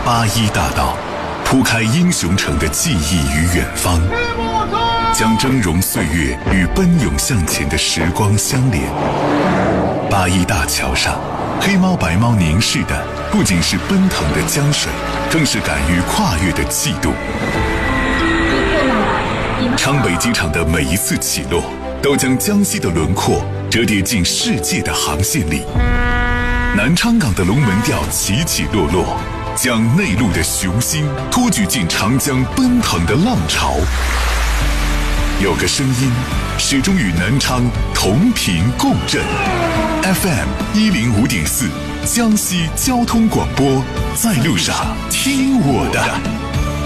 81大道，铺开英雄城的记忆与远方，将峥嵘岁月与奔涌向前的时光相连。81大桥上，黑猫白猫凝视的不仅是奔腾的江水，更是敢于跨越的气度。昌北机场的每一次起落，都将江西的轮廓折叠进世界的航线里。南昌港的龙门吊起起落落，将内陆的雄心托举进长江奔腾的浪潮。有个声音始终与南昌同频共振， FM105.4 江西交通广播，在路上听我的。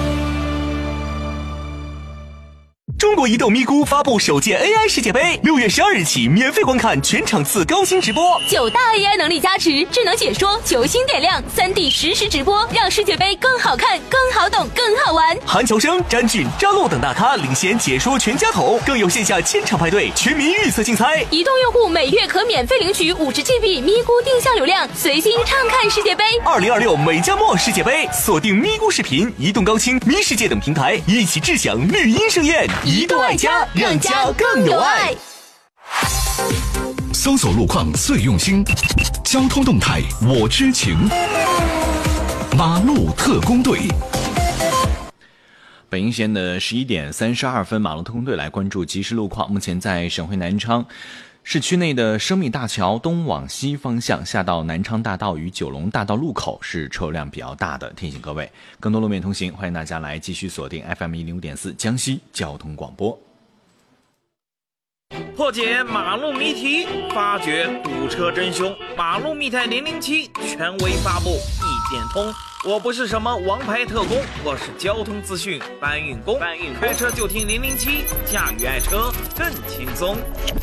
中国移动咪咕发布首届 AI 世界杯，6月12日起免费观看全场次高清直播 ，9大 AI 能力加持，智能解说，球星点亮，3D 实时直播，让世界杯更好看、更好懂、更好玩。 韩乔生、詹俊、张璐等大咖领衔解说全家桶，更有线下千场派对、全民预测竞猜。 移动用户每月可免费领取50GB 咪咕定向流量，随心畅看世界杯。 2026美加墨世界杯，锁定咪咕视频、移动高清、咪世界等平台，一起致享绿茵盛宴。 移动爱家，让家更有爱。 搜索路况最用心，交通动态我知情。马路特工队。 北京时间的11点32分，马路特工队来关注即时路况。目前在省会南昌市区内的生命大桥东往西方向下到南昌大道与九龙大道路口是车流量比较大的，提醒各位更多路面通行，欢迎大家来继续锁定 FM105.4 江西交通广播。 破解马路谜题，发掘堵车真凶，马路密探007权威发布，一点通。我不是什么王牌特工，我是交通资讯搬运工。开车就听007，驾驭爱车更轻松。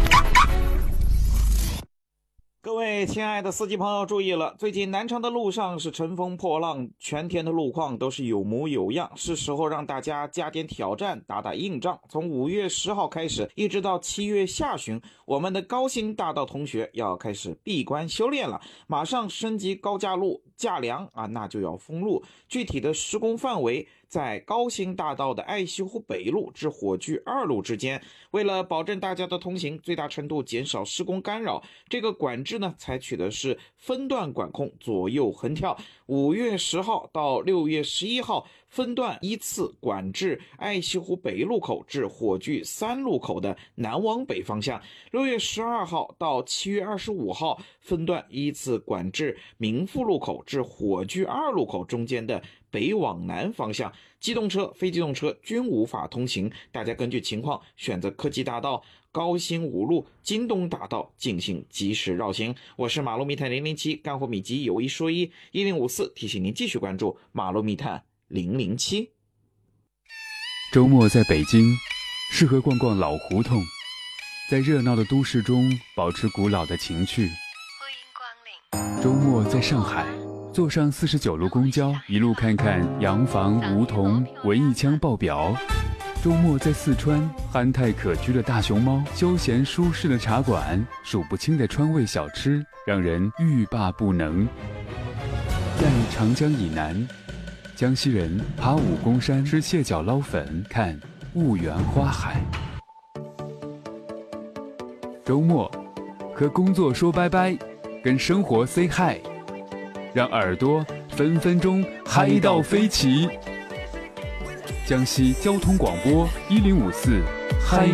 各位亲爱的司机朋友注意了，最近南昌的路上是乘风破浪，全天的路况都是有模有样，是时候让大家加点挑战，打打硬仗。从5月10号开始一直到7月下旬，我们的高新大道同学要开始闭关修炼了，马上升级高架路架梁那就要封路。具体的施工范围在高新大道的爱西湖北路至火炬2路之间。为了保证大家的通行，最大程度减少施工干扰，这个管制呢采取的是分段管控，左右横跳。5月10号到6月11号分段依次管制爱西湖北路口至火炬3路口的南往北方向。6月12号到7月25号分段依次管制民富路口至火炬2路口中间的北往南方向，机动车、非机动车均无法通行，大家根据情况选择科技大道、高新5路、京东大道进行及时绕行。我是马路密探007，干货秘籍有一说一，1054提醒您继续关注马路密探007。 周末在北京，适合逛逛老胡同，在热闹的都市中保持古老的情趣。欢迎光临。周末在上海，坐上49路公交，一路看看洋房、梧桐、文艺腔爆表。周末在四川，憨态可掬的大熊猫，休闲舒适的茶馆，数不清的川味小吃，让人欲罢不能。在长江以南，江西人爬武功山吃蟹脚捞粉，看婺源花海。周末和工作说拜拜，跟生活 say hi， 让耳朵分分钟嗨到飞起。江西交通广播1054嗨